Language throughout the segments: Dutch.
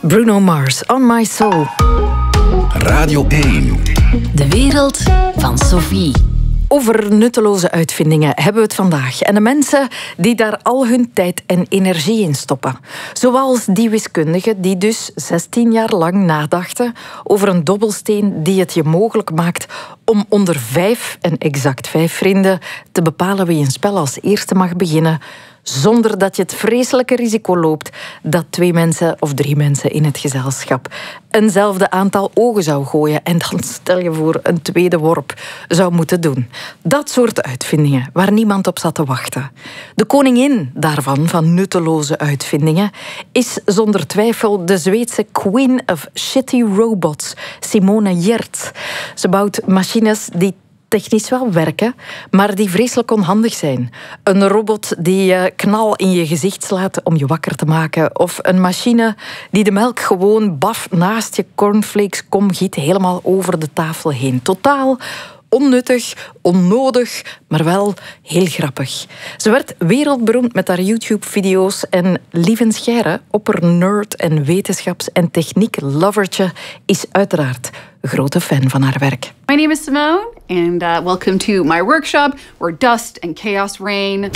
Bruno Mars, On My Soul. Radio 1. De wereld van Sophie. Over nutteloze uitvindingen hebben we het vandaag. En de mensen die daar al hun tijd en energie in stoppen. Zoals die wiskundigen die dus 16 jaar lang nadachten over een dobbelsteen die het je mogelijk maakt om onder 5 en exact 5 vrienden te bepalen wie een spel als eerste mag beginnen, zonder dat je het vreselijke risico loopt dat 2 mensen of 3 mensen in het gezelschap eenzelfde aantal ogen zou gooien en dan, stel je voor, een tweede worp zou moeten doen. Dat soort uitvindingen waar niemand op zat te wachten. De koningin daarvan, van nutteloze uitvindingen, is zonder twijfel de Zweedse Queen of Shitty Robots, Simone Giertz. Ze bouwt machines die technisch wel werken, maar die vreselijk onhandig zijn. Een robot die je knal in je gezicht slaat om je wakker te maken. Of een machine die de melk gewoon baf naast je cornflakeskom giet, helemaal over de tafel heen. Totaal onnuttig, onnodig, maar wel heel grappig. Ze werd wereldberoemd met haar YouTube-video's en Lieven Scheire, opper-nerd en wetenschaps- en techniek-lovertje, is uiteraard een grote fan van haar werk. My name is Simone and welcome to my workshop where dust and chaos reign.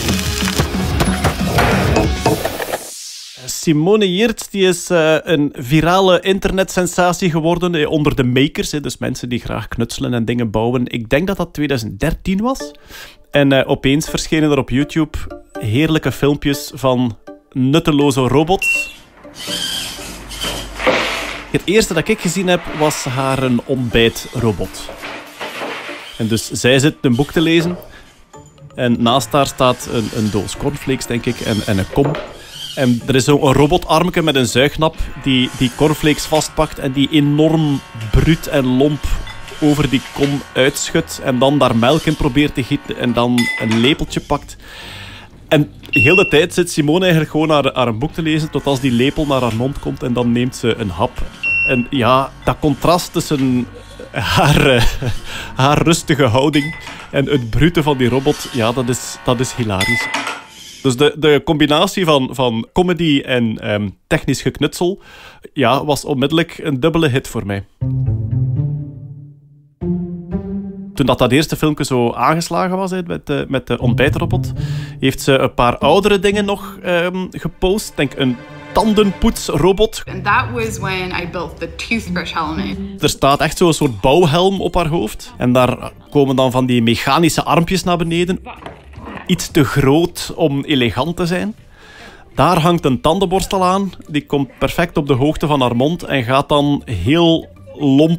Simone Giertz die is een virale internetsensatie geworden onder de makers, dus mensen die graag knutselen en dingen bouwen. Ik denk dat dat 2013 was. En opeens verschenen er op YouTube heerlijke filmpjes van nutteloze robots. Het eerste dat ik gezien heb was haar een ontbijtrobot. En dus zij zit een boek te lezen en naast haar staat een doos cornflakes, denk ik, en een kom. En er is zo'n robotarmke met een zuignap die cornflakes vastpakt en die enorm bruut en lomp over die kom uitschudt en dan daar melk in probeert te gieten en dan een lepeltje pakt. En heel de tijd zit Simone eigenlijk gewoon haar een boek te lezen tot als die lepel naar haar mond komt en dan neemt ze een hap. En ja, dat contrast tussen haar rustige houding en het brute van die robot, ja, dat is hilarisch. Dus de combinatie van comedy en technisch geknutsel, ja, was onmiddellijk een dubbele hit voor mij. Toen dat eerste filmpje zo aangeslagen was met de ontbijtrobot, heeft ze een paar oudere dingen nog gepost. Ik denk een tandenpoetsrobot. And that was when I built the toothbrush helmet. Er staat echt zo'n soort bouwhelm op haar hoofd. En daar komen dan van die mechanische armpjes naar beneden. Iets te groot om elegant te zijn. Daar hangt een tandenborstel aan. Die komt perfect op de hoogte van haar mond en gaat dan heel lomp